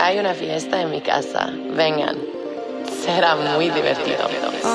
Hay una fiesta en mi casa. Vengan. Será muy divertido.